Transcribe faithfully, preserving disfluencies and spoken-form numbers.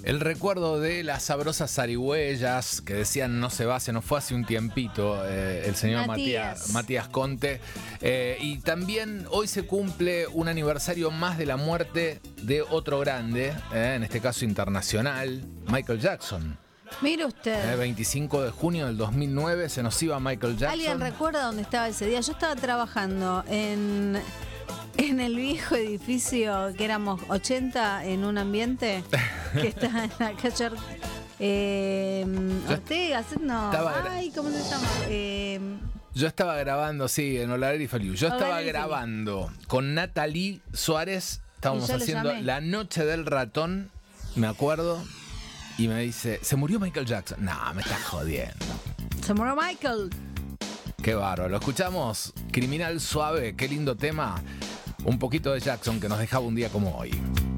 El recuerdo de las sabrosas zarigüeyas que decían no se va, se nos fue hace un tiempito eh, el señor Matías, Matías, Matías Conte. Eh, y también hoy se cumple un aniversario más de la muerte de otro grande, eh, en este caso internacional, Michael Jackson. Mire usted. El veinticinco de junio del dos mil nueve se nos iba Michael Jackson. ¿Alguien recuerda dónde estaba ese día? Yo estaba trabajando en, en el viejo edificio que éramos ochenta en un ambiente que está en la calle eh, Ortega. No, ay, ¿cómo se llama? Eh, Yo estaba grabando, sí, en Olaer y Feliu. Yo estaba Olaer y grabando Feliu. Con Natalie Suárez. Estábamos haciendo La Noche del Ratón, me acuerdo. Y me dice, ¿se murió Michael Jackson? No, me estás jodiendo. Se murió Michael. Qué bárbaro. Lo escuchamos. Criminal Suave, qué lindo tema. Un poquito de Jackson que nos dejaba un día como hoy.